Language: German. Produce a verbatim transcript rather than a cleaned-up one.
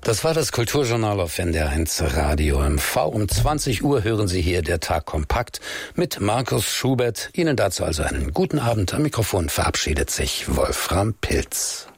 Das war das Kulturjournal auf N D R eins Radio M V. Um zwanzig Uhr hören Sie hier der Tag kompakt mit Markus Schubert. Ihnen dazu also einen guten Abend. Am Mikrofon verabschiedet sich Wolfram Pilz.